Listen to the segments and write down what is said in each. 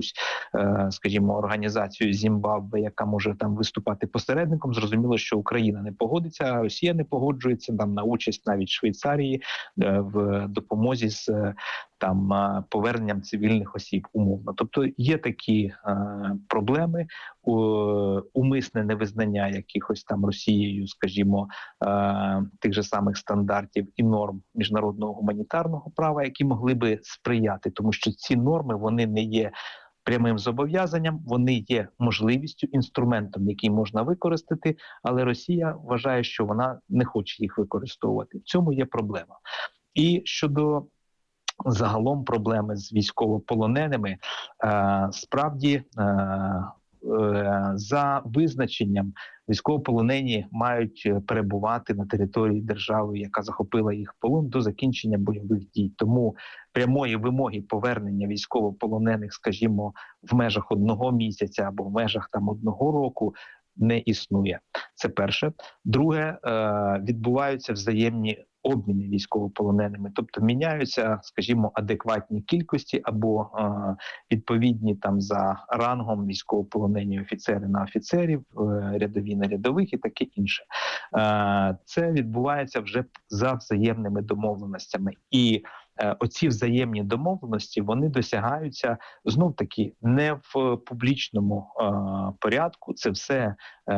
якусь, скажімо, організацію Зімбабве, яка може там виступати посередником. Зрозуміло, що Україна не погодиться, а Росія не погоджується там на участь навіть Швейцарії в допомозі з там поверненням цивільних осіб умовно. Тобто є такі проблеми, умисне невизнання якихось там Росією, скажімо, тих же самих стандартів і норм міжнародного гуманітарного права, які могли би сприяти, тому що ці норми, вони не є прямим зобов'язанням, вони є можливістю, інструментом, який можна використати, але Росія вважає, що вона не хоче їх використовувати. В цьому є проблема. І щодо загалом проблеми з військовополоненими, справді, за визначенням, військовополонені мають перебувати на території держави, яка захопила їх в полон, до закінчення бойових дій. Тому прямої вимоги повернення військовополонених, скажімо, в межах 1 місяця або в межах там 1 року не існує. Це перше. Друге, відбуваються взаємні обміни військовополоненими, тобто міняються, скажімо, адекватні кількості або відповідні там за рангом військовополонені офіцери на офіцерів, рядові на рядових і таке інше. Це відбувається вже за взаємними домовленостями. І оці взаємні домовленості, вони досягаються, знов-таки, не в публічному порядку, це все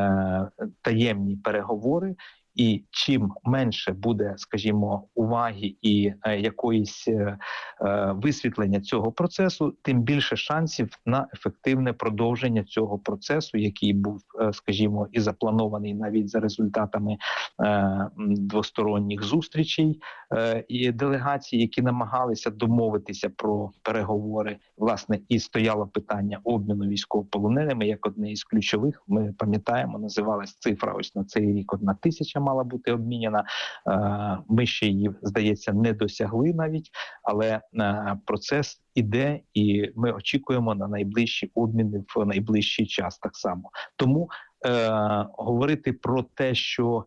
таємні переговори. І чим менше буде, скажімо, уваги і якоїсь висвітлення цього процесу, тим більше шансів на ефективне продовження цього процесу, який був, скажімо, і запланований навіть за результатами двосторонніх зустрічей і делегацій, які намагалися домовитися про переговори. Власне, і стояло питання обміну військовополоненими як одне із ключових. Ми пам'ятаємо, називалась цифра ось на цей рік 1000 мала бути обміняна. Ми ще її, здається, не досягли навіть, але процес іде, і ми очікуємо на найближчі обміни в найближчий час так само. Тому говорити про те, що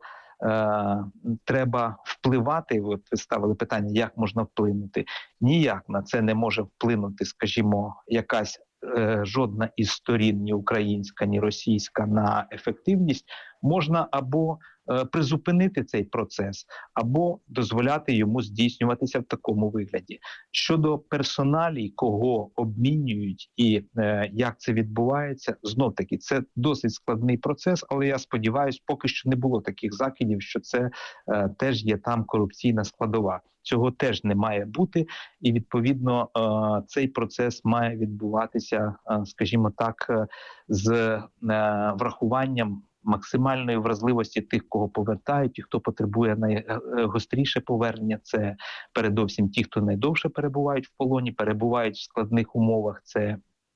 треба впливати, от ви ставили питання, як можна вплинути. Ніяк на це не може вплинути, скажімо, якась жодна із сторін, ні українська, ні російська, на ефективність. Можна або призупинити цей процес, або дозволяти йому здійснюватися в такому вигляді. Щодо персоналій, кого обмінюють і як це відбувається, знов-таки, це досить складний процес, але я сподіваюся, поки що не було таких закидів, що це теж є там корупційна складова. Цього теж не має бути, і, відповідно, цей процес має відбуватися, скажімо так, з врахуванням максимальної вразливості тих, кого повертають, і хто потребує найгостріше повернення. Це передовсім ті, хто найдовше перебувають в полоні, перебувають в складних умовах. Це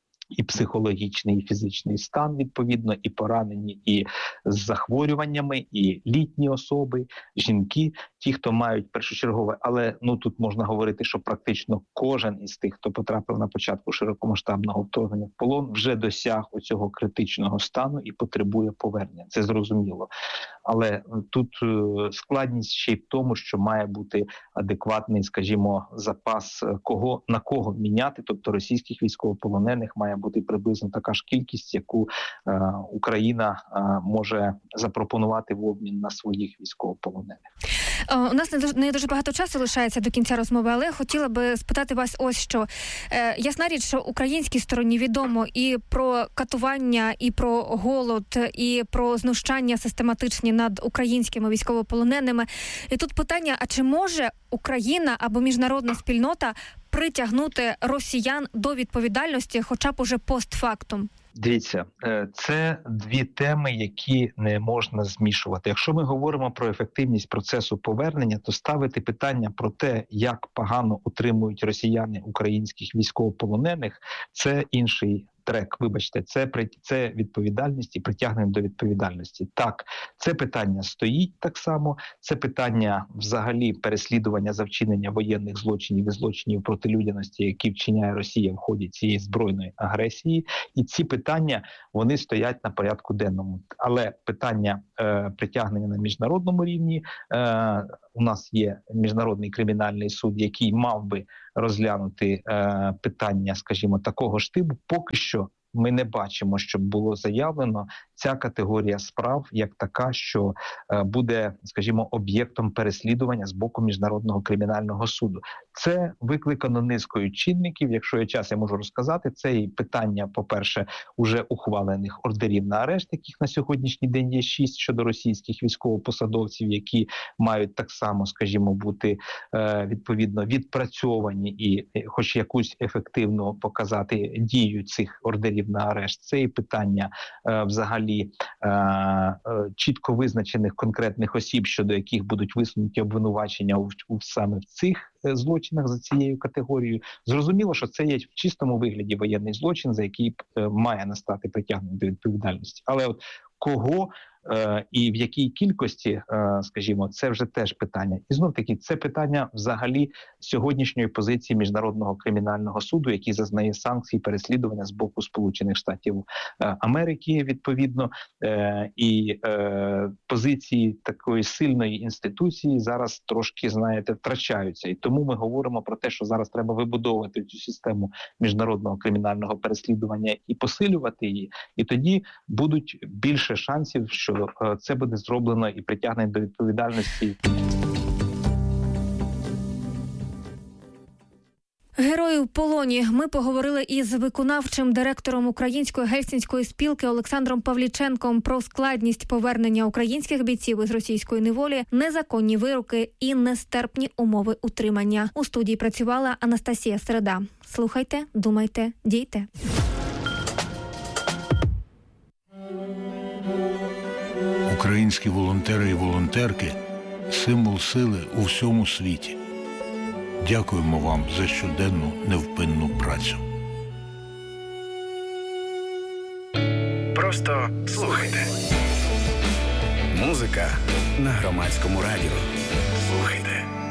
і психологічний, і фізичний стан, відповідно, і поранені, і з захворюваннями, і літні особи, жінки, ті, хто мають першочергове. Але тут можна говорити, що практично кожен із тих, хто потрапив на початку широкомасштабного вторгнення в полон, вже досяг оцього критичного стану і потребує повернення. Це зрозуміло. Але тут складність ще й в тому, що має бути адекватний, скажімо, запас на кого міняти, тобто російських військовополонених має бути приблизно така ж кількість, яку Україна може запропонувати в обмін на своїх військовополонених. У нас не дуже багато часу лишається до кінця розмови, але я хотіла би спитати вас ось що. Ясна річ, що українській стороні відомо і про катування, і про голод, і про знущання систематичні над українськими військовополоненими. І тут питання, а чи може Україна або міжнародна спільнота притягнути росіян до відповідальності хоча б уже постфактум? Дивіться, це дві теми, які не можна змішувати. Якщо ми говоримо про ефективність процесу повернення, то ставити питання про те, як погано утримують росіяни українських військовополонених, це інший трек, вибачте, це відповідальність і притягнення до відповідальності. Так, це питання стоїть так само, це питання взагалі переслідування за вчинення воєнних злочинів і злочинів проти людяності, які вчиняє Росія в ході цієї збройної агресії. І ці питання, вони стоять на порядку денному. Але питання притягнення на міжнародному рівні, у нас є Міжнародний кримінальний суд, який мав би розглянути питання, скажімо, такого штибу. Поки що ми не бачимо, щоб було заявлено ця категорія справ як така, що буде, скажімо, об'єктом переслідування з боку Міжнародного кримінального суду. Це викликано низкою чинників. Якщо є час, я можу розказати. Це і питання, по-перше, уже ухвалених ордерів на арешт, яких на сьогоднішній день є 6 щодо російських військовопосадовців, які мають так само, скажімо, бути відповідно відпрацьовані і хоч якусь ефективно показати дію цих ордерів на арешт. Це і питання взагалі чітко визначених конкретних осіб, щодо яких будуть висунуті обвинувачення саме в цих злочинах за цією категорією. Зрозуміло, що це є в чистому вигляді воєнний злочин, за який має настати притягнення до відповідальності. Але от кого і в якій кількості, скажімо, це вже теж питання. І знов-таки, це питання взагалі сьогоднішньої позиції Міжнародного кримінального суду, який зазнає санкцій переслідування з боку Сполучених Штатів Америки, відповідно, і позиції такої сильної інституції зараз трошки, знаєте, втрачаються. І тому ми говоримо про те, що зараз треба вибудовувати цю систему міжнародного кримінального переслідування і посилювати її, і тоді будуть більше шансів, що це буде зроблено і притягнення до відповідальності. Герої в полоні. Ми поговорили із виконавчим директором Української гельсінської спілки Олександром Павліченком про складність повернення українських бійців із російської неволі, незаконні вироки і нестерпні умови утримання. У студії працювала Анастасія Середа. Слухайте, думайте, дійте. Українські волонтери і волонтерки – символ сили у всьому світі. Дякуємо вам за щоденну невпинну працю. Просто слухайте. Музика на Громадському радіо. Слухайте.